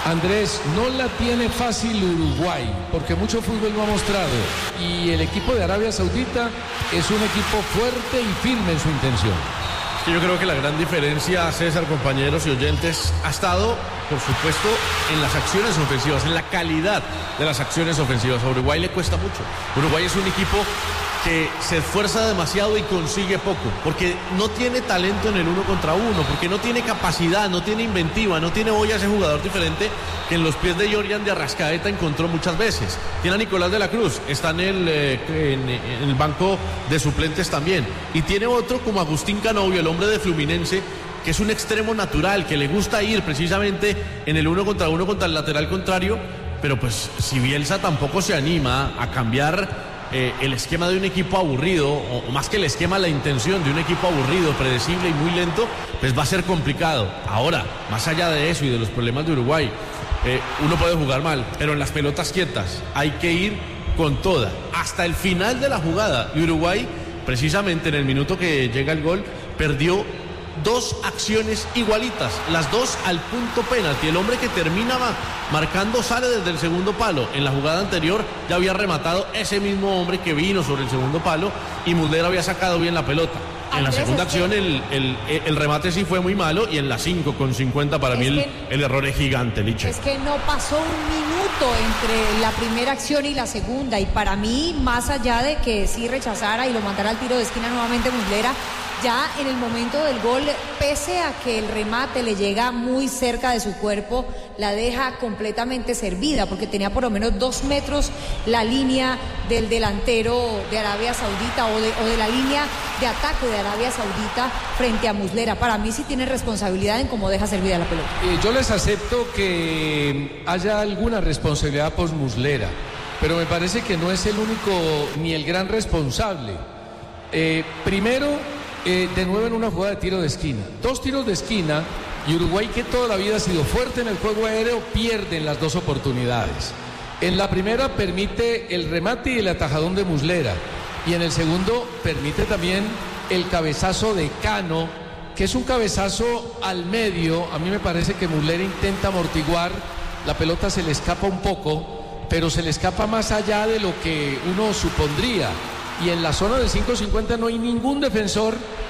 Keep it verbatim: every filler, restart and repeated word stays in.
Andrés, no la tiene fácil Uruguay, porque mucho fútbol lo ha mostrado. Y el equipo de Arabia Saudita es un equipo fuerte y firme en su intención. Yo creo que la gran diferencia, César, compañeros y oyentes, ha estado, por supuesto, en las acciones ofensivas, en la calidad de las acciones ofensivas. A Uruguay le cuesta mucho. Uruguay es un equipo que se esfuerza demasiado y consigue poco, porque no tiene talento en el uno contra uno, porque no tiene capacidad, no tiene inventiva, no tiene hoy a ese jugador diferente que en los pies de Jordan de Arrascaeta encontró muchas veces. Tiene a Nicolás de la Cruz, está en el, eh, en, en el banco de suplentes también, y tiene otro como Agustín Canovio, el hombre de Fluminense, que es un extremo natural, que le gusta ir precisamente en el uno contra uno contra el lateral contrario, pero pues si Bielsa tampoco se anima a cambiar Eh, el esquema de un equipo aburrido, o, o más que el esquema, la intención de un equipo aburrido, predecible y muy lento, pues va a ser complicado. Ahora, más allá de eso y de los problemas de Uruguay, eh, uno puede jugar mal, pero en las pelotas quietas hay que ir con toda, hasta el final de la jugada. Y Uruguay, precisamente en el minuto que llega el gol, perdió dos acciones igualitas, las dos al punto penalti. El hombre que terminaba marcando sale desde el segundo palo. En la jugada anterior ya había rematado ese mismo hombre que vino sobre el segundo palo y Muslera había sacado bien la pelota. En la segunda acción el, el, el remate sí fue muy malo, y en la cinco con cincuenta para mí el, el error es gigante, Liche. Es que no pasó un minuto entre la primera acción y la segunda, y para mí, más allá de que sí rechazara y lo mandara al tiro de esquina nuevamente Muslera, ya en el momento del gol, pese a que el remate le llega muy cerca de su cuerpo, la deja completamente servida, porque tenía por lo menos dos metros la línea del delantero de Arabia Saudita o de, o de la línea de ataque de Arabia Saudita frente a Muslera. Para mí sí tiene responsabilidad en cómo deja servida la pelota. Eh, yo les acepto que haya alguna responsabilidad por Muslera, pero me parece que no es el único ni el gran responsable. Eh, primero, Eh, de nuevo en una jugada de tiro de esquina, dos tiros de esquina, y Uruguay, que toda la vida ha sido fuerte en el juego aéreo, pierde en las dos oportunidades. En la primera permite el remate y el atajadón de Muslera, y en el segundo permite también el cabezazo de Cano, que es un cabezazo al medio. A mí me parece que Muslera intenta amortiguar, la pelota se le escapa un poco, pero se le escapa más allá de lo que uno supondría. Y en la zona de cinco cincuenta no hay ningún defensor